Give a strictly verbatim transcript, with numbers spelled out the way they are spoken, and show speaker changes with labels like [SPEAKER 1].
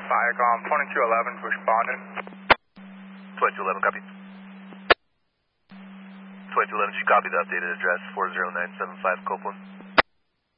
[SPEAKER 1] Viacom, twenty-two eleven, responding.
[SPEAKER 2] twenty-two eleven, copy. twenty-two eleven, should copy the updated address, four zero nine seven five Copeland.